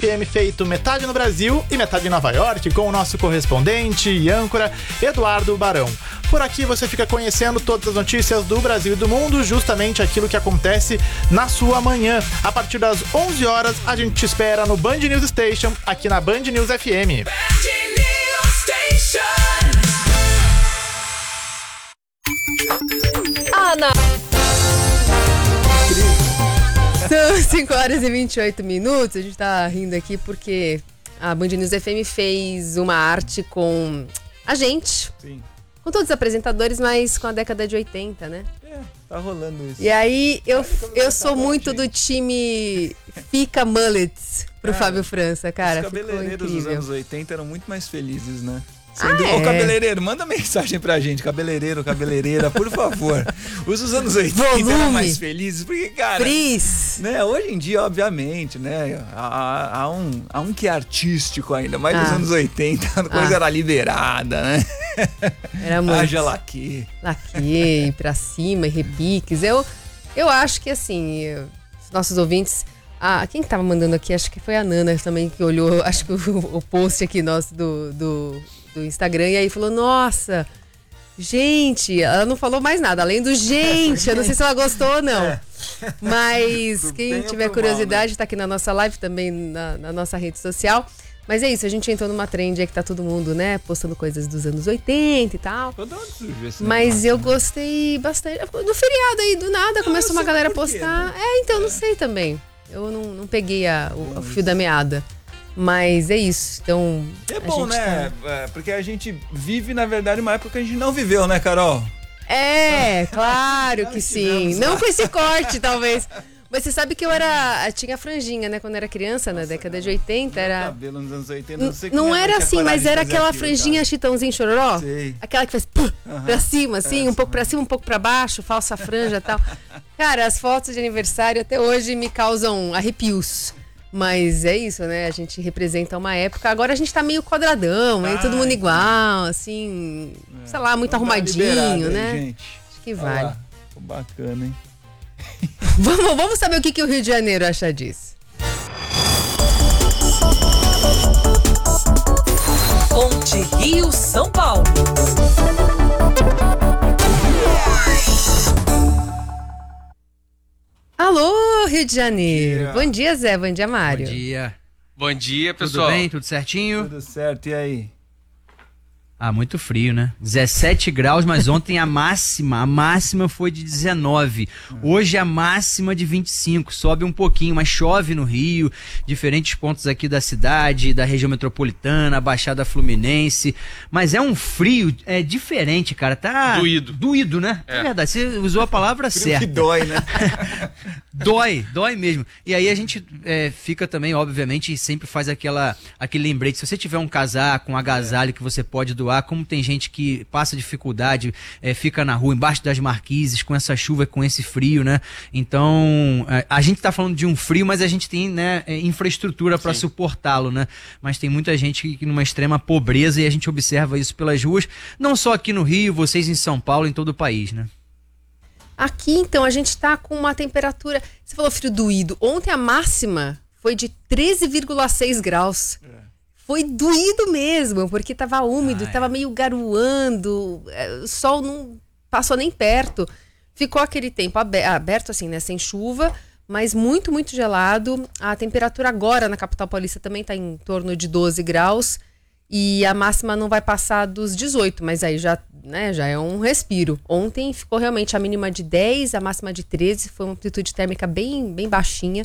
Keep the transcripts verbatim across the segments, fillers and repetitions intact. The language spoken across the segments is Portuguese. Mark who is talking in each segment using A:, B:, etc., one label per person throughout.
A: M feito metade no Brasil e metade em Nova York, com o nosso correspondente e âncora Eduardo Barão. Por aqui você fica conhecendo todas as notícias do Brasil e do mundo, justamente aquilo que acontece na sua manhã. A partir das onze horas, a gente te espera no Band News Station, aqui na Band News F M. Band News Station.
B: Ana. São cinco horas e vinte e oito minutos. A gente tá rindo aqui porque a Band News F M fez uma arte com a gente.
C: Sim.
B: Com todos os apresentadores, mas com a década de oitenta, né?
C: É, tá rolando isso.
B: E aí, eu, eu sou muito do time Fica Mullets pro cara, Fábio França, cara.
C: Os cabeleireiros dos anos oitenta eram muito mais felizes, né?
B: Ah,
C: Ô,
B: é.
C: cabeleireiro, manda mensagem pra gente, cabeleireiro, cabeleireira, por favor. Os dos anos oitenta
B: Volume.
C: eram mais felizes, porque, cara...
B: Frizz.
C: Né, hoje em dia, obviamente, né, há, há, um, há um que é artístico ainda, mas ah. nos anos oitenta a coisa ah. era liberada, né?
B: Era muito.
C: Haja laque.
B: Laque, pra cima, e repiques. Eu, eu acho que, assim, eu, os nossos ouvintes... Ah, quem que tava mandando aqui? Acho que foi a Nana também que olhou, acho que o, o post aqui nosso do... do do Instagram, e aí falou, nossa, gente, ela não falou mais nada, além do gente, eu não sei se ela gostou ou não, é. Mas do quem tiver curiosidade, mal, né? Tá aqui na nossa live, também na, na nossa rede social, mas é isso, a gente entrou numa trend aí que tá todo mundo, né, postando coisas dos anos oitenta e tal, mas eu gostei bastante, no feriado aí, do nada, começou uma galera a postar, né? É, então, é. Não sei também, eu não, não peguei a, o, o fio da meada. Mas é isso, então...
C: É bom, né? Tá... É, porque a gente vive, na verdade, uma época que a gente não viveu, né, Carol?
B: É, claro que sim. Não com esse corte, talvez. Mas você sabe que eu era... Tinha franjinha, né? Quando eu era criança, na década de oitenta, era...
C: Cabelo nos anos oitenta, não sei
B: Não era assim, mas era aquela
C: aquilo,
B: franjinha
C: cara.
B: Chitãozinho Chororó.
C: Sei.
B: Aquela que faz pum,
C: uhum.
B: pra cima, assim,
C: é,
B: um pouco pra cima, um pouco pra baixo, falsa franja e tal. Cara, as fotos de aniversário até hoje me causam arrepios. Mas é isso, né? A gente representa uma época. Agora a gente tá meio quadradão, meio todo mundo igual, assim, é. sei lá, muito Vamos arrumadinho, né?
C: Aí, gente.
B: Acho que vale.
C: Ficou bacana, hein?
B: vamos, vamos saber o que, que o Rio de Janeiro acha disso.
D: Ponte Rio São Paulo.
B: Alô, Rio de Janeiro. Yeah. Bom dia, Zé. Bom dia, Mário.
E: Bom dia.
F: Bom dia, pessoal.
E: Tudo bem? Tudo certinho?
C: Tudo certo. E aí?
E: Ah, muito frio, né? dezessete graus, mas ontem a máxima, a máxima foi de dezenove. Hoje a máxima de vinte e cinco, sobe um pouquinho, mas chove no Rio, diferentes pontos aqui da cidade, da região metropolitana, Baixada Fluminense. Mas é um frio é diferente, cara. Tá
F: doído.
E: Doído, né? É, é verdade, você usou a palavra
C: frio
E: certa.
C: Que dói, né?
E: Dói, dói mesmo. E aí a gente é, fica também, obviamente, e sempre faz aquela, aquele lembrete. Se você tiver um casaco, um agasalho que você pode doar, como tem gente que passa dificuldade, é, fica na rua, embaixo das marquises, com essa chuva, com esse frio, né? Então, a, a gente tá falando de um frio, mas a gente tem, né, infraestrutura para suportá-lo, né? Mas tem muita gente que numa extrema pobreza e a gente observa isso pelas ruas, não só aqui no Rio, vocês em São Paulo, em todo o país, né?
B: Aqui, então, a gente tá com uma temperatura... Você falou frio doído. Ontem a máxima foi de treze vírgula seis graus. É. Foi doído mesmo, porque tava úmido, ah, é. tava meio garoando, o sol não passou nem perto. Ficou aquele tempo aberto, assim, né, sem chuva, mas muito, muito gelado. A temperatura agora na capital paulista também tá em torno de doze graus e a máxima não vai passar dos dezoito, mas aí já, né, já é um respiro. Ontem ficou realmente a mínima de dez, a máxima de treze, foi uma amplitude térmica bem, bem baixinha.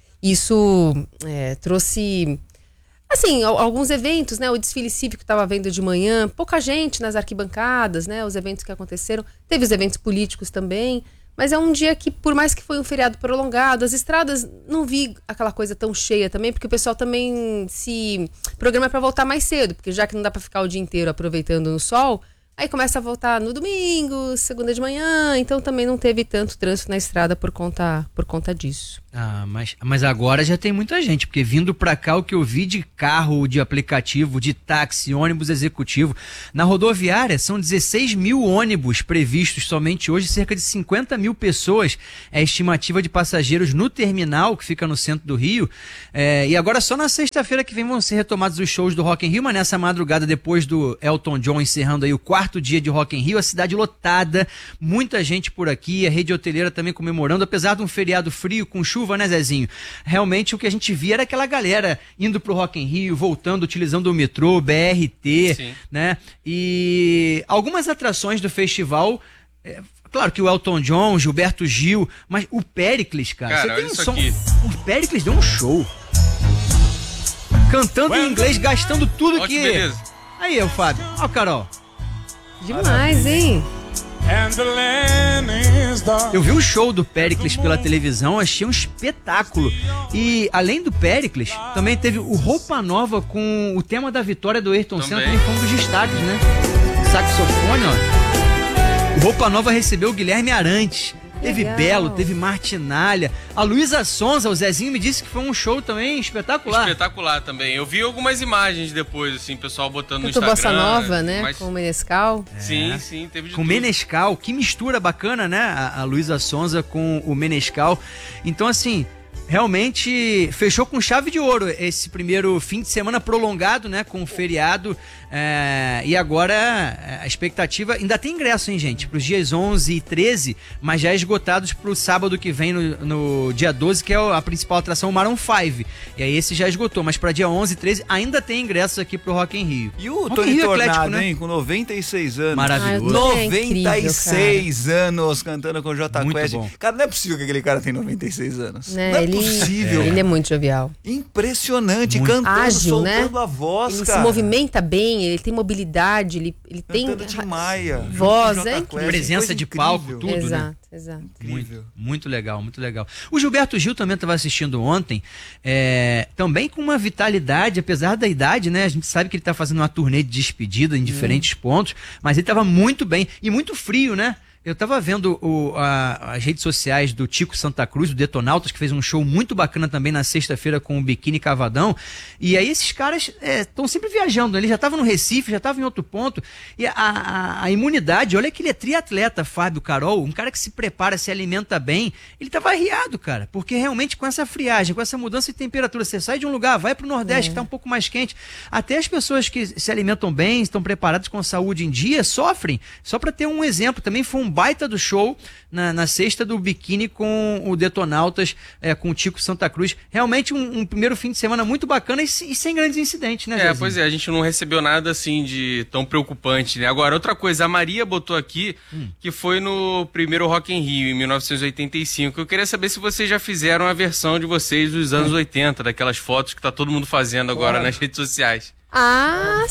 B: Isso é, trouxe... Assim, alguns eventos, né? O desfile cívico estava vendo de manhã, pouca gente nas arquibancadas, né? Os eventos que aconteceram. Teve os eventos políticos também. Mas é um dia que, por mais que foi um feriado prolongado, as estradas não vi aquela coisa tão cheia também, porque o pessoal também se programa para voltar mais cedo, porque já que não dá para ficar o dia inteiro aproveitando no sol, aí começa a voltar no domingo, segunda de manhã, então também não teve tanto trânsito na estrada por conta, por conta disso.
E: Ah, mas, mas agora já tem muita gente, porque vindo pra cá o que eu vi de carro, de aplicativo, de táxi, ônibus executivo, na rodoviária são dezesseis mil ônibus previstos somente hoje, cerca de cinquenta mil pessoas é a estimativa de passageiros no terminal, que fica no centro do Rio, é, e agora só na sexta-feira que vem vão ser retomados os shows do Rock in Rio, mas nessa madrugada depois do Elton John encerrando aí o quarto dia de Rock in Rio, a cidade lotada, muita gente por aqui, a rede hoteleira também comemorando, apesar de um feriado frio com chuva, né, Zezinho? Realmente o que a gente via era aquela galera indo pro Rock in Rio, voltando, utilizando o metrô, B R T, Sim. né? E algumas atrações do festival, é, claro que o Elton John, Gilberto Gil, mas o Péricles, cara,
F: cara
E: você tem
F: olha isso
E: som...
F: aqui.
E: O Péricles deu um show. Cantando em inglês, gastando tudo
F: Olha
E: que...
F: que beleza.
E: Aí, o Fábio. Ó, Carol.
B: Demais, hein?
E: Eu vi o show do Péricles pela televisão, achei um espetáculo. E além do Péricles, também teve o Roupa Nova com o tema da vitória do Ayrton Senna, também foi um dos destaques, né? Saxofone, ó. O Roupa Nova recebeu o Guilherme Arantes. Teve
B: Legal.
E: Belo, teve Martinalha. A Luísa Sonza, o Zezinho me disse que foi um show também espetacular.
F: Espetacular também. Eu vi algumas imagens depois, assim, pessoal botando
B: Cantou
F: no Instagram.
B: Bossa Nova, né?
F: Mas...
B: Com o Menescal.
F: Sim, sim, teve de
E: Com o
F: tudo.
E: Menescal, que mistura bacana, né? A, a Luísa Sonza com o Menescal. Então, assim, realmente fechou com chave de ouro esse primeiro fim de semana prolongado, né? Com o feriado. É, e agora a expectativa... Ainda tem ingresso, hein, gente? Para os dias onze e treze, mas já esgotados para o sábado que vem, no, no dia doze, que é a principal atração, o Maroon cinco. E aí esse já esgotou, mas para dia onze e treze ainda tem ingressos aqui pro Rock in Rio.
C: E o
E: Rock
C: Tony
E: in Rio
C: Tornado,
E: eclético, né?
C: hein? Com noventa e seis anos.
E: Maravilhoso.
B: Ah, eu tô-
C: noventa e seis anos cantando com o Jota
E: Muito
C: Quest.
E: bom.
C: Cara, não é possível que aquele cara tenha noventa e seis anos.
B: Né?
C: Não é
B: ele,
C: possível.
B: Ele é muito jovial.
C: Impressionante,
E: Muito
C: cantando,
B: ágil,
C: soltando
B: né?
C: a voz,
B: Ele
C: cara.
B: se movimenta bem, ele tem mobilidade, ele, ele tem
C: Cantando Tim Maia.
B: voz,
C: junto com o
B: é
C: Jota
B: incrível.
C: Quest,
E: Presença
C: coisa
E: de
C: incrível.
E: palco, tudo, né?
B: Exato, exato.
C: Incrível.
E: Muito legal, muito legal. O Gilberto Gil também estava assistindo ontem, é, também com uma vitalidade, apesar da idade, né? A gente sabe que ele está fazendo uma turnê de despedida em diferentes pontos, mas ele estava muito bem e muito frio, né? Eu tava vendo o, a, as redes sociais do Tico Santa Cruz, do Detonautas, que fez um show muito bacana também na sexta-feira com o Biquíni Cavadão. E aí esses caras estão é, sempre viajando. Eles já estavam no Recife, já estavam em outro ponto. E a, a, a imunidade, olha que ele é triatleta, Fábio Carol, um cara que se prepara, se alimenta bem. Ele tava arriado, cara, porque realmente com essa friagem, com essa mudança de temperatura, você sai de um lugar, vai pro Nordeste, é. que tá um pouco mais quente. Até as pessoas que se alimentam bem, estão preparadas com saúde em dia, sofrem. Só para ter um exemplo, também foi um baita do show na, na sexta do Biquíni com o Detonautas, é, com o Tico Santa Cruz. Realmente um, um primeiro fim de semana muito bacana e, e sem grandes incidentes, né,
F: É,
E: Zezinho?
F: pois é, a gente não recebeu nada assim de tão preocupante, né? Agora, outra coisa, a Maria botou aqui hum. que foi no primeiro Rock in Rio, em mil novecentos e oitenta e cinco. Eu queria saber se vocês já fizeram a versão de vocês dos anos oitenta, daquelas fotos que tá todo mundo fazendo agora claro. nas redes sociais.
B: Ah,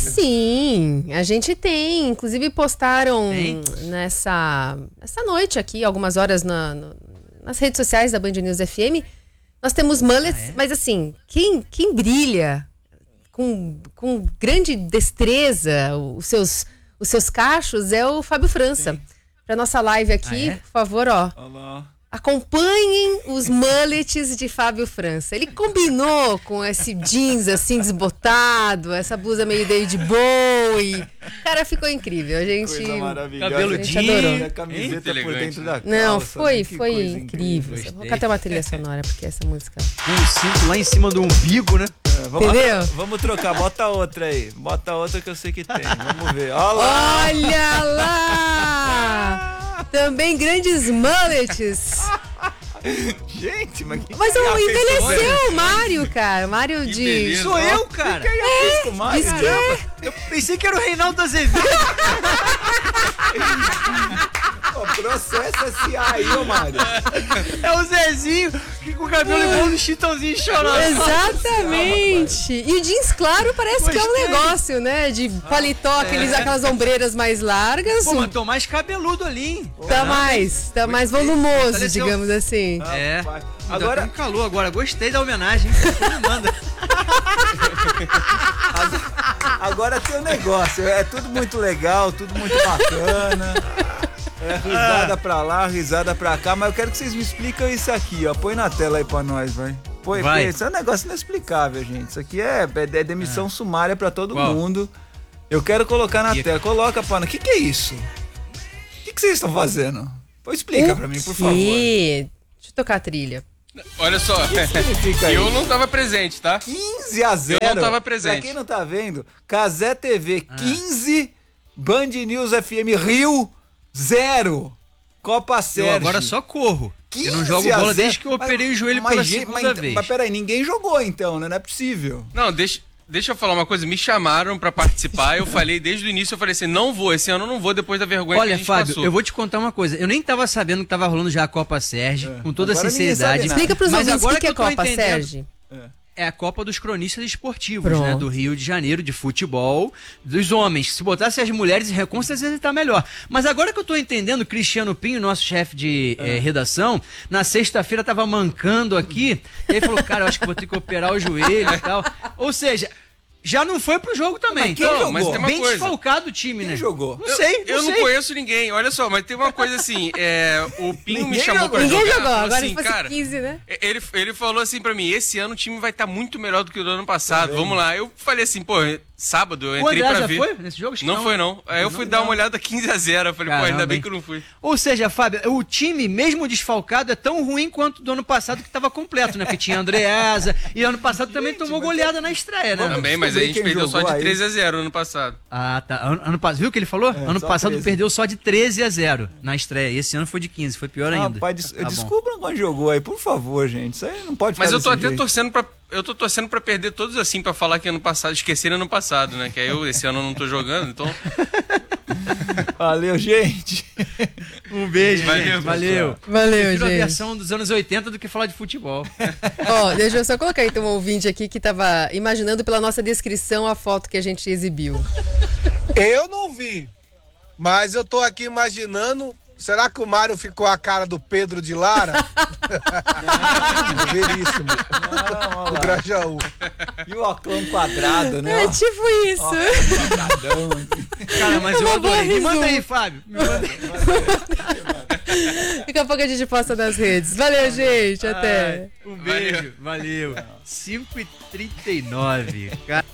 B: sim, a gente tem, inclusive postaram
E: tem?
B: nessa essa noite aqui, algumas horas na, no, nas redes sociais da Band News F M, nós temos mullets, ah, é? mas assim, quem, quem brilha com, com grande destreza os seus, os seus cachos é o Fábio França. Para nossa live aqui, ah, é? por favor, ó. Olá. Acompanhem os mullets de Fábio França. Ele combinou com esse jeans assim desbotado, essa blusa meio David Bowie. Cara, ficou incrível. A gente.
C: Coisa maravilhosa.
E: Cabelo
B: jeans.
C: A camiseta por dentro da calça.
B: Não, foi,
C: que
B: foi incrível.
E: incrível.
B: Vou colocar até uma trilha sonora, porque essa música.
E: Um cinto lá em cima do umbigo, né?
C: É, vamos,
B: Entendeu?
C: Vamos trocar, bota outra aí. Bota outra que eu sei que tem. Vamos ver. Olha lá!
B: Olha lá! Também grandes mullets.
C: Gente, mas que
B: Mas
C: que
B: o envelheceu
C: o
B: o Mário, cara. Mário
F: Que
B: de.
F: beleza.
E: Sou eu, cara.
C: que é, fez com o Mário?
B: Diz que é.
E: Eu pensei que era o Reinaldo Azevedo.
C: Ó, processa esse aí, ô Mário.
E: É o Zezinho, que com o cabelo igual no Chitãozinho chorando.
B: Exatamente. E o jeans claro parece que é um
E: Gostei.
B: negócio, né? De paletó, aqueles, aquelas ombreiras mais largas.
E: Pô, mas tô mais cabeludo ali, hein?
B: Tá mais, tá mais volumoso,
E: Fortaleceu.
B: digamos assim.
E: É.
C: Rapaz.
E: Agora
C: Agora,
E: com calor agora, gostei da homenagem. Me manda.
C: agora tem um negócio. É tudo muito legal, tudo muito bacana. É, risada pra lá, risada pra cá, mas eu quero que vocês me expliquem isso aqui, ó. Põe na tela aí pra nós, vai. Põe,
E: Vai.
C: põe. Isso é um negócio inexplicável, gente. Isso aqui é, é demissão
E: É.
C: sumária pra todo
E: Qual?
C: mundo. Eu quero colocar na
E: E-
C: tela. Coloca, pana. O que, que é isso? O que, que vocês estão fazendo? Pô, explica pra mim, por favor.
B: Deixa eu tocar a trilha.
F: Olha só,
C: Significa
F: eu
C: isso?
F: não tava presente, tá?
C: quinze a zero.
F: Eu não tava presente.
C: Pra quem não tá vendo, Cazé T V quinze, Band News F M Rio zero. Copa
E: Eu
C: Sérgio.
E: agora só corro. Eu não jogo
C: quinze a
E: bola
C: zero.
E: desde que eu
C: Mas-
E: operei o joelho
C: mas,
E: pela
C: gente,
E: segunda
C: mas,
E: vez.
C: Mas peraí, ninguém jogou então, né? Não é possível.
F: Não, deixa, deixa eu falar uma coisa. Me chamaram pra participar. Eu falei desde o início, eu falei assim, não vou. Esse ano eu não vou depois da vergonha que a
E: Olha,
F: gente
E: Fábio,
F: passou.
E: eu vou te contar uma coisa. Eu nem tava sabendo que tava rolando já a Copa Sérgio, com toda
C: Agora ninguém
E: sinceridade.
C: sabe nada.
B: Explica pros
E: Mas
B: ouvintes o
E: agora
B: que, que é
E: que eu tô
B: Copa,
E: entendendo-
B: Sérgio.
E: É a Copa dos Cronistas Esportivos,
B: Pronto.
E: né? Do Rio de Janeiro, de futebol, dos homens. Se botasse as mulheres, com certeza tá melhor. Mas agora que eu tô entendendo, Cristiano Pinho, nosso chefe de eh, redação, na sexta-feira tava mancando aqui, e ele falou, cara, eu acho que vou ter que operar o joelho e tal. Ou seja, já não foi pro jogo também.
C: Mas quem
E: Então,
C: jogou?
F: mas tem uma
E: bem
F: coisa.
E: desfalcado o time,
C: Quem
E: né?
C: jogou?
E: Não sei,
F: Eu
E: não
F: não
E: sei.
F: conheço ninguém, olha só, mas tem uma coisa assim, é, o Pinho me
C: Ninguém
F: chamou
C: jogou.
F: pra
B: Ninguém
F: jogar,
B: jogou,
F: falou
B: agora
F: assim,
B: se fosse
F: cara,
B: quinze, né?
F: ele, ele falou assim pra mim, esse ano o time vai estar muito melhor do que o do ano passado, vamos lá. Eu falei assim, pô, sábado eu
E: O
F: entrei
E: André
F: pra
E: já
F: ver.
E: foi nesse jogo? Acho que
F: Não, foi não. Aí eu fui dar uma olhada quinze a zero, eu falei, pô, ainda
E: Caramba,
F: bem
E: hein?
F: que eu não fui.
E: Ou seja, Fábio, o time, mesmo desfalcado, é tão ruim quanto do ano passado que estava completo, né? Que tinha Andreasa e ano passado também tomou goleada na estreia, né?
F: Também, mas a
C: descobrir
F: gente
C: quem
F: perdeu só
C: jogou
F: de
C: aí.
F: treze a zero ano passado.
E: Ah, tá. Ano, ano passado, viu o que ele falou? ano
C: só
E: passado
C: treze.
E: perdeu só de treze a zero na estreia. E esse ano foi de quinze, foi pior ainda.
C: Rapaz, des
E: Tá bom.
C: descubram quando jogou aí, por favor, gente. Isso aí não pode ficar
F: Mas eu tô
C: desse
F: até
C: jeito.
F: torcendo pra. Eu tô torcendo pra perder todos assim, pra falar que ano passado, esquecer ano passado, né? Que aí eu esse ano eu não tô jogando, então.
C: Valeu, gente.
E: Um beijo,
F: Valeu,
E: gente. Valeu.
B: Valeu,
E: Prefiro a
B: gente.
E: versão dos anos oitenta do que falar de futebol.
B: Ó, deixa eu só colocar então um ouvinte aqui que tava imaginando pela nossa descrição a foto que a gente exibiu.
G: Eu não vi, mas eu tô aqui imaginando. Será que o Mário ficou a cara do Pedro de Lara? Veríssimo.
C: Não, olha
G: Do
C: lá.
G: Grajaú.
C: E o oclão quadrado, né?
B: É
C: Ó,
B: tipo isso.
C: quadradão.
E: Cara, mas eu
B: Uma boa
E: adorei. Me manda
B: resumo.
E: aí, Fábio. Me manda aí.
B: Daqui a pouco a gente posta nas redes. Valeu, gente. Até.
E: Um beijo. Valeu. cinco e trinta e nove. Cara.